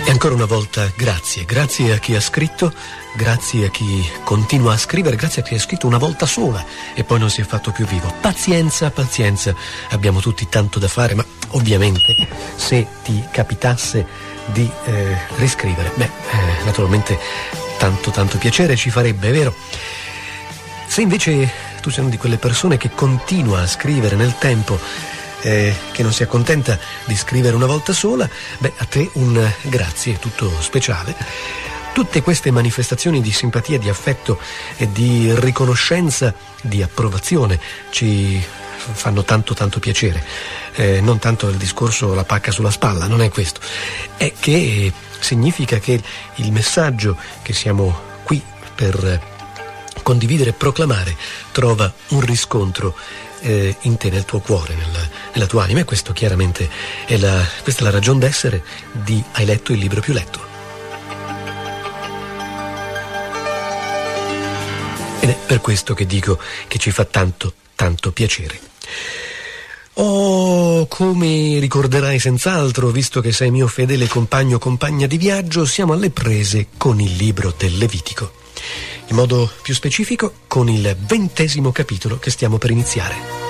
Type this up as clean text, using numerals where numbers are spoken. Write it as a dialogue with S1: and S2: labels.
S1: E ancora una volta grazie a chi ha scritto, grazie a chi continua a scrivere, grazie a chi ha scritto una volta sola e poi non si è fatto più vivo. Pazienza, abbiamo tutti tanto da fare, ma ovviamente se ti capitasse di riscrivere, naturalmente tanto piacere ci farebbe, è vero? Se invece tu sei una di quelle persone che continua a scrivere nel tempo, che non si accontenta di scrivere una volta sola, a te un grazie tutto speciale. Tutte queste manifestazioni di simpatia, di affetto e di riconoscenza, di approvazione ci fanno tanto piacere. Non tanto il discorso la pacca sulla spalla, non è questo, è che significa che il messaggio che siamo qui per condividere e proclamare trova un riscontro in te, nel tuo cuore, nella tua anima, e questo chiaramente questa è la ragion d'essere di Hai letto il libro più letto. Ed è per questo che dico che ci fa tanto piacere. Oh, come ricorderai senz'altro, visto che sei mio fedele compagno o compagna di viaggio, siamo alle prese con il libro del Levitico. In modo più specifico con il 20° capitolo che stiamo per iniziare.